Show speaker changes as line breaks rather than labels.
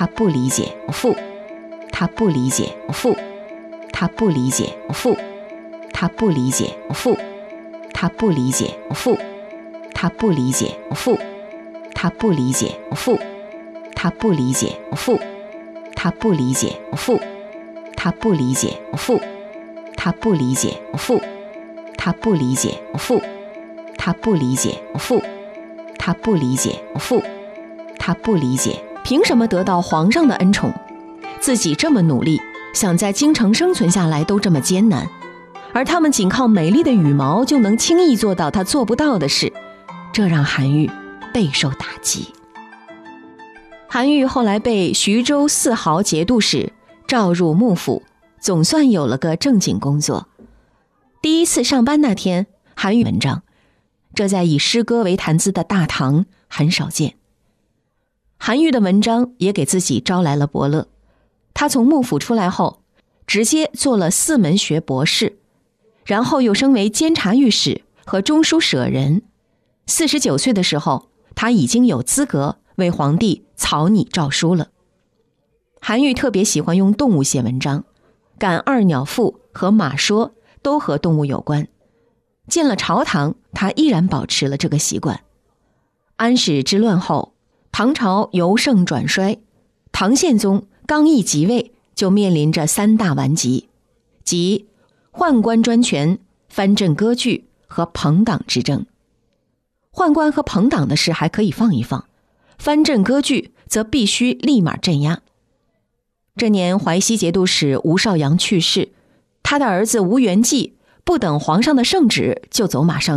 他不理解，父，他不理解，父，他不理解，父，他不理解，父，他不理解，父，他不理解，父，他不理解，父，他不理解，父，他不理解，父，他不理解，父，他不理解，父，他不理解，父，他不理解，父，他不理解，父，他不理解，凭什么得到皇上的恩宠？自己这么努力，想在京城生存下来都这么艰难，而他们仅靠美丽的羽毛就能轻易做到他做不到的事，这让韩愈备受打击。韩愈后来被徐州4号节度使召入幕府，总算有了个正经工作。第一次上班那天，韩愈文章，这在以诗歌为谈资的大唐很少见。韩愈的文章也给自己招来了伯乐，他从幕府出来后，直接做了4门学博士，然后又升为监察御史和中书舍人。49岁的时候，他已经有资格为皇帝草拟诏书了。韩愈特别喜欢用动物写文章，《感二鸟赋》和《马说》都和动物有关。进了朝堂，他依然保持了这个习惯。安史之乱后，唐朝由盛转衰，唐宪宗刚一即位，就面临着3大顽疾，即宦官专权、藩镇割据和朋党之争。宦官和朋党的事还可以放一放，藩镇割据则必须立马镇压。这年淮西节度使吴少阳去世，他的儿子吴元济不等皇上的圣旨就走马上